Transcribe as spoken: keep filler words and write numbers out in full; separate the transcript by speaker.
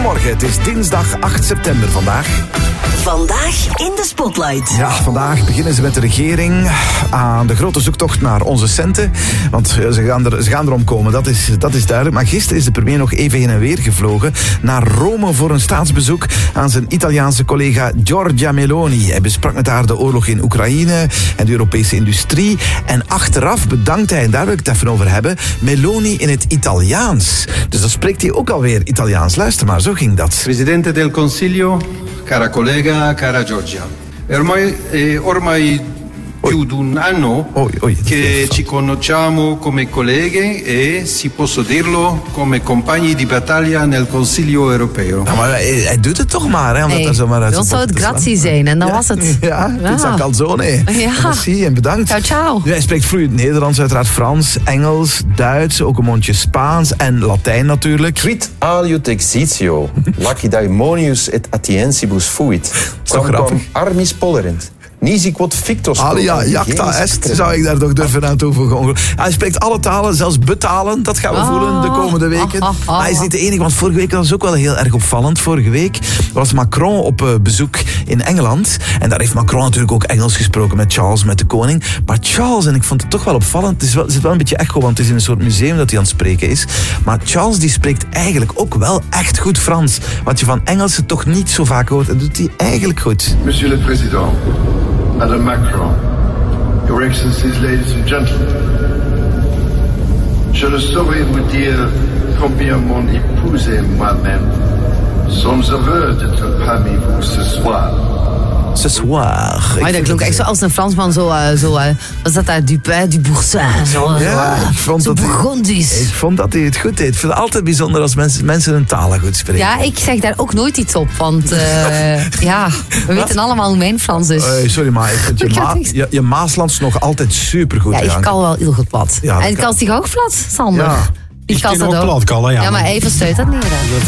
Speaker 1: Goedemorgen, het is dinsdag acht september vandaag.
Speaker 2: Vandaag in de Spotlight.
Speaker 1: Ja, vandaag beginnen ze met de regering aan de grote zoektocht naar onze centen. Want ze gaan, er, ze gaan erom komen, dat is, dat is duidelijk. Maar gisteren is de premier nog even heen en weer gevlogen naar Rome voor een staatsbezoek aan zijn Italiaanse collega Giorgia Meloni. Hij besprak met haar de oorlog in Oekraïne en de Europese industrie. En achteraf bedankt hij, en daar wil ik het even over hebben, Meloni in het Italiaans. Dus dan spreekt hij ook alweer Italiaans. Luister maar, zo ging dat.
Speaker 3: Presidente del Consiglio, cara collega, cara Giorgia. Ormai, eh, ormai più di un anno
Speaker 1: Oei, oei,
Speaker 3: che ci conosciamo come colleghe e, si posso dirlo, come compagni di battaglia nel Consiglio Europeo.
Speaker 1: Ja, maar hij, hij doet het toch maar, hè? Omdat
Speaker 4: Hey,
Speaker 1: hij zo maar uit
Speaker 4: dan
Speaker 1: zijn
Speaker 4: zou het
Speaker 1: bocht
Speaker 4: grazie
Speaker 1: slaan.
Speaker 4: zijn en dan
Speaker 1: ja,
Speaker 4: was het.
Speaker 1: Ja, pizza calzone.
Speaker 4: Ja.
Speaker 1: Merci en bedankt.
Speaker 4: Ciao, ciao.
Speaker 1: Ja, hij spreekt vloeiend Nederlands, uiteraard Frans, Engels, Duits, ook een mondje Spaans en Latijn natuurlijk.
Speaker 5: Quid aliud exitio, lacedaemonius et atiensibus fuit,
Speaker 1: toch grappig?
Speaker 5: quamquam armis polerent. Nisi quod fictos...
Speaker 1: Alia jacta est, zou ik daar toch durven aan toevoegen. Hij spreekt alle talen, zelfs betalen. Dat gaan we
Speaker 4: Ah.
Speaker 1: voelen de komende weken.
Speaker 4: Ah, ah, ah.
Speaker 1: Maar hij is niet de enige, want vorige week was het ook wel heel erg opvallend. Vorige week was Macron op uh, bezoek in Engeland. En daar heeft Macron natuurlijk ook Engels gesproken met Charles, met de koning. Maar Charles, en ik vond het toch wel opvallend, het is wel, er zit wel een beetje echo, want het is in een soort museum dat hij aan het spreken is. Maar Charles die spreekt eigenlijk ook wel echt goed Frans. Wat je van Engelsen toch niet zo vaak hoort. En doet hij eigenlijk goed.
Speaker 6: Monsieur le Président, Madame Macron, Your Excellencies, ladies and gentlemen, je ne saurais vous dire combien mon épouse et moi-même sommes heureux d'être parmi vous ce soir.
Speaker 1: Ce soir.
Speaker 4: Maar dat klonk echt zo als een Fransman, zo, uh, zo uh, was dat daar, Dupin, du Boursin, zo,
Speaker 1: Ja,
Speaker 4: zo,
Speaker 1: ik vond
Speaker 4: zo
Speaker 1: dat hij-
Speaker 4: Burgondisch.
Speaker 1: Ik vond dat hij het goed deed. Ik vind het altijd bijzonder als mensen, mensen hun talen goed spreken.
Speaker 4: Ja, ik zeg daar ook nooit iets op, want uh, ja, we weten allemaal hoe mijn Frans is.
Speaker 1: Uh, sorry, maar ik vind je,
Speaker 4: Ik had
Speaker 1: Ma-
Speaker 4: niks.
Speaker 1: je, je Maaslands nog altijd supergoed.
Speaker 4: Ja, ik
Speaker 1: Janke.
Speaker 4: kan wel heel goed plat.
Speaker 1: Ja, dat
Speaker 4: en
Speaker 1: kan.
Speaker 4: kan zich ook plat, Sander?
Speaker 1: Ja.
Speaker 4: Ik kan
Speaker 7: ken
Speaker 4: dat
Speaker 7: ook
Speaker 4: ook.
Speaker 7: plat, Kalle, ja.
Speaker 4: Ja, maar even stuit dat neer. Hè.